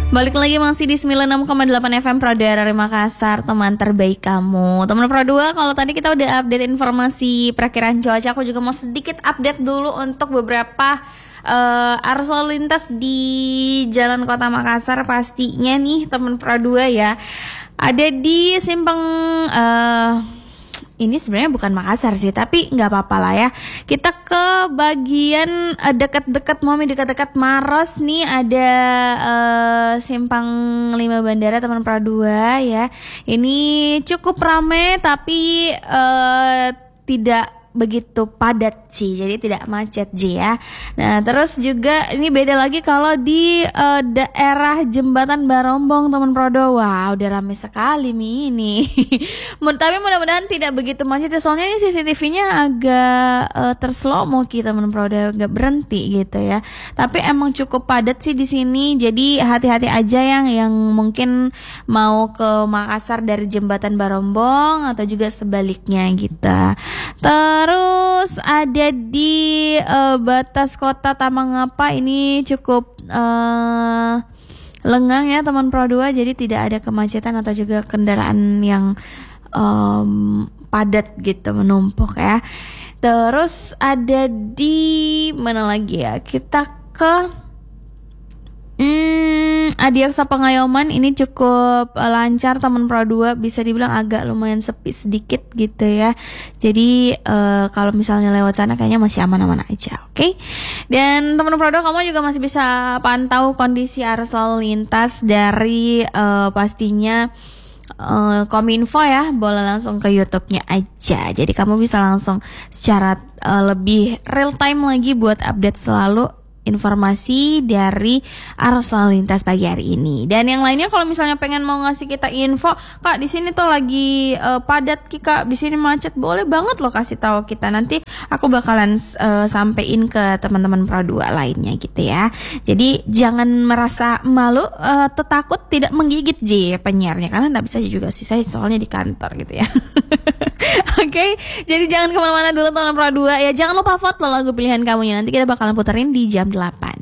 Balik lagi masih di 96,8 FM Pro 2 RRI Makassar, teman terbaik kamu. Teman Pro 2, kalau tadi kita udah update informasi perakiraan cuaca, aku juga mau sedikit update dulu untuk beberapa arus lalu lintas di Jalan Kota Makassar. Pastinya nih teman Pro 2 ya, ada di simpang ini sebenarnya bukan Makassar sih, tapi nggak apa-apa lah ya. Kita ke bagian dekat-dekat dekat-dekat Maros nih, ada simpang 5 Bandara teman Pro 2 ya. Ini cukup ramai tapi tidak begitu padat sih, jadi tidak macet sih ya. Nah terus juga ini beda lagi kalau di daerah Jembatan Barombong teman Prodo. Wow, udah ramai sekali ini. Tapi mudah-mudahan tidak begitu macet ya, soalnya ini CCTV-nya agak terslow-mo teman Prodo, agak berhenti gitu ya. Tapi emang cukup padat sih di sini, jadi hati-hati aja yang mungkin mau ke Makassar dari Jembatan Barombong atau juga sebaliknya gitu. Terus ada di batas kota Tamangapa, ini cukup lengang ya teman Pro 2, jadi tidak ada kemacetan atau juga kendaraan yang padat gitu menumpuk ya. Terus ada di mana lagi ya, kita ke Adiaksa Pengayoman, ini cukup lancar teman Pro 2, bisa dibilang agak lumayan sepi sedikit gitu ya. Jadi kalau misalnya lewat sana kayaknya masih aman-aman aja, oke? Dan teman Pro 2, kamu juga masih bisa pantau kondisi arus lalu lintas dari pastinya Kominfo ya, boleh langsung ke YouTube-nya aja. Jadi kamu bisa langsung secara lebih real time lagi buat update selalu informasi dari arus lalu lintas pagi hari ini. Dan yang lainnya kalau misalnya pengen mau ngasih kita info, Kak di sini tuh lagi padat Kak, di sini macet, boleh banget lo kasih tahu kita. Nanti aku bakalan sampein ke teman-teman Pro 2 lainnya gitu ya. Jadi jangan merasa malu atau takut tidak menggigit penyiarnya, karena enggak bisa juga sih, saya soalnya di kantor gitu ya. Oke, jadi jangan kemana-mana dulu teman Pro 2 ya. Jangan lupa vote lo lagu pilihan kamunya, nanti kita bakalan puterin di jam 8.